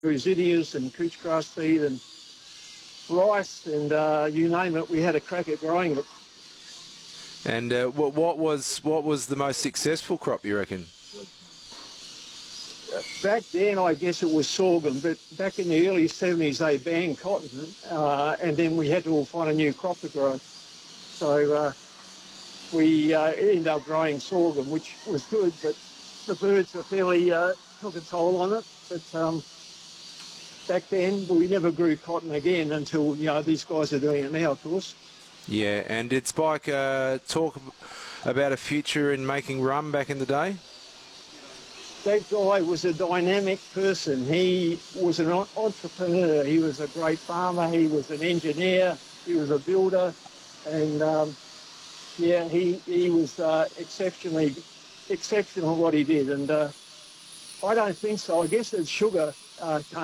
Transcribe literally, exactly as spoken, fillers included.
Zinnias and couch grass seed and rice and uh, you name it, we had a crack at growing it. And uh, what, what was what was the most successful crop, you reckon? Back then, I guess it was sorghum, but back in the early seventies, they banned cotton, uh, and then we had to all find a new crop to grow. So uh, we uh, ended up growing sorghum, which was good, but the birds were fairly uh, took a toll on it. But um, back then, we never grew cotton again until, you know, these guys are doing it now, of course. Yeah, and did Spike uh, talk about a future in making rum back in the day? That guy was a dynamic person. He was an entrepreneur. He was a great farmer. He was an engineer. He was a builder. And, um, yeah, he, he was uh, exceptionally exceptional what he did. And uh, I don't think so. I guess that sugar uh, came